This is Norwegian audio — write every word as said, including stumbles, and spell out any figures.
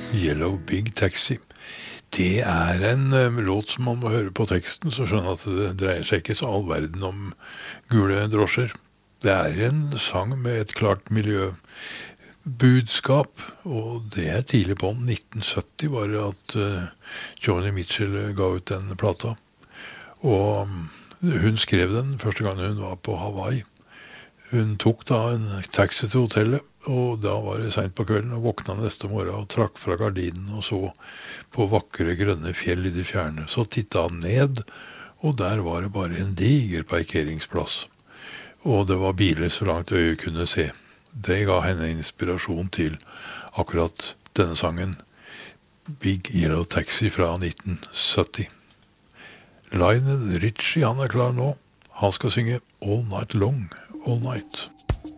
Yellow Big Taxi. Det er en uh, låt som man må høre på teksten, så skjønner at det dreier seg ikke så all verden om gule drosjer. Det er en sang med et klart miljøbudskap, og det er tidlig på nitten sytti var det at uh, Joni Mitchell ga ut den plata. Og um, hun skrev den første gang hun var på Hawaii. Hun tok da en taxi til hotellet, og da var det sent på kvelden, og våkna neste morgen og trakk fra gardinen og så på vakre grønne fjell i det fjerne. Så tittet han ned, og der var det bare en diger parkeringsplass. Og det var biler så langt øyet kunne se. Det ga henne inspirasjon til akkurat denne sangen, Big Yellow Taxi fra nitten sytti. Lionel Richie, han er klar nå. Han skal synge All Night Long, All Night.